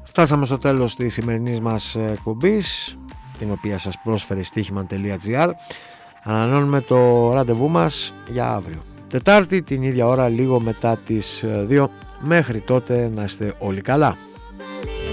Φτάσαμε στο τέλος της σημερινής μας εκπομπής, την οποία σας πρόσφερε στοίχημαν.gr. Ανανεώνουμε το ραντεβού μας για αύριο, Τετάρτη, την ίδια ώρα, λίγο μετά τις 2. Μέχρι τότε να είστε όλοι καλά.